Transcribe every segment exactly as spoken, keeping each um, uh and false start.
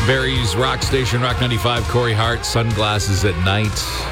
Barry's Rock Station, Rock ninety-five, Corey Hart, Sunglasses at Night.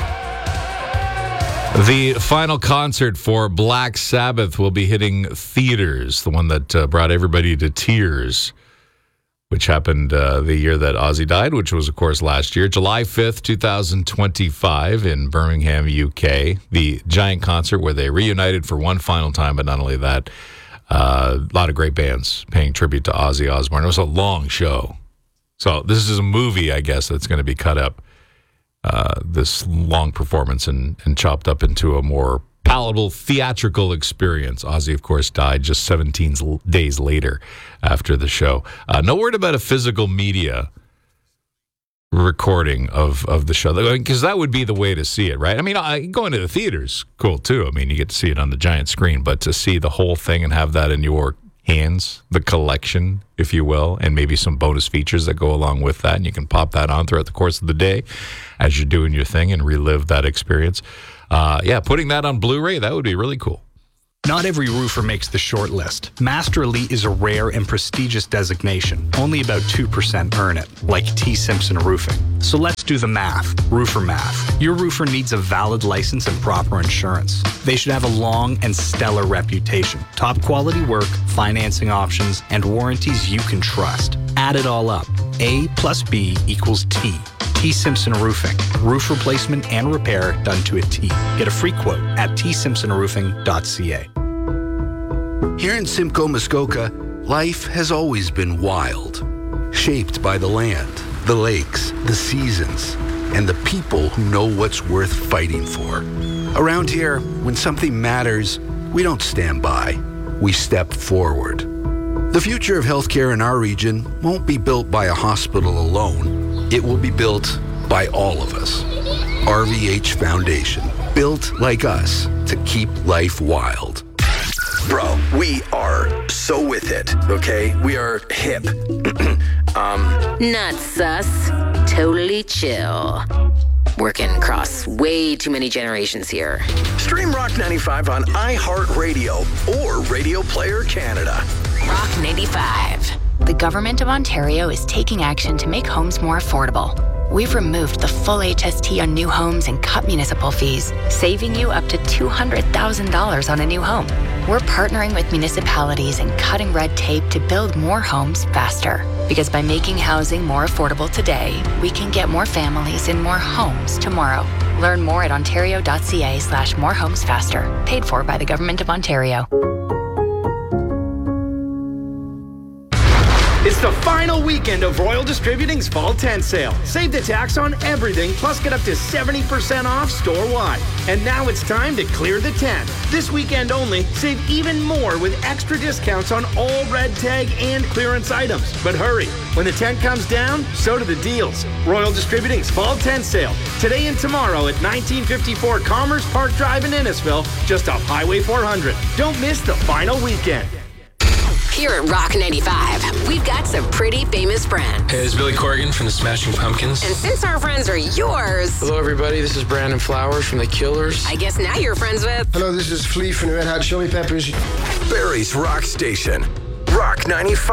The final concert for Black Sabbath will be hitting theaters, the one that uh, brought everybody to tears, which happened uh, the year that Ozzy died, which was, of course, last year. July fifth, twenty twenty-five in Birmingham, U K. The giant concert where they reunited for one final time, but not only that, uh, a lot of great bands paying tribute to Ozzy Osbourne. It was a long show. So this is a movie, I guess, that's going to be cut up, uh, this long performance, and, and chopped up into a more palatable theatrical experience. Ozzy, of course, died just seventeen days later after the show. Uh, no word about a physical media recording of, of the show, because that would be the way to see it, right? I mean, I, going to the theater's cool, too. I mean, you get to see it on the giant screen, but to see the whole thing and have that in your hands, the collection, if you will, and maybe some bonus features that go along with that, and you can pop that on throughout the course of the day as you're doing your thing and relive that experience. Uh, yeah, putting that on Blu-ray, that would be really cool. Not every roofer makes the short list. Master Elite is a rare and prestigious designation. Only about two percent earn it, like T. Simpson Roofing. So let's do the math. Roofer math. Your roofer needs a valid license and proper insurance. They should have a long and stellar reputation. Top quality work, financing options, and warranties you can trust. Add it all up. A plus B equals T. T. Simpson Roofing. Roof replacement and repair done to a T. Get a free quote at t simpson roofing dot c a. Here in Simcoe, Muskoka, life has always been wild. Shaped by the land, the lakes, the seasons, and the people who know what's worth fighting for. Around here, when something matters, we don't stand by. We step forward. The future of healthcare in our region won't be built by a hospital alone. It will be built by all of us. R V H Foundation, built like us to keep life wild. Bro, we are so with it, okay? We are hip. um, Not sus, totally chill. Working across way too many generations here. Stream Rock ninety-five on iHeartRadio or Radio Player Canada. Rock ninety-five. The Government of Ontario is taking action to make homes more affordable. We've removed the full H S T on new homes and cut municipal fees, saving you up to two hundred thousand dollars on a new home. We're partnering with municipalities and cutting red tape to build more homes faster. Because by making housing more affordable today, we can get more families in more homes tomorrow. Learn more at ontario.ca slash more homes faster. Paid for by the Government of Ontario. It's the final weekend of Royal Distributing's Fall Tent Sale. Save the tax on everything, plus get up to seventy percent off store-wide. And now it's time to clear the tent. This weekend only, save even more with extra discounts on all red tag and clearance items. But hurry, when the tent comes down, so do the deals. Royal Distributing's Fall Tent Sale, today and tomorrow at nineteen fifty-four Commerce Park Drive in Innisfil, just off Highway four hundred. Don't miss the final weekend. Here at Rock ninety-five, we've got some pretty famous friends. Hey, this is Billy Corgan from the Smashing Pumpkins. And since our friends are yours... Hello, everybody. This is Brandon Flowers from The Killers. I guess now you're friends with... Hello, this is Flea from the Red Hot Chili Peppers. Barry's Rock Station. Rock ninety-five.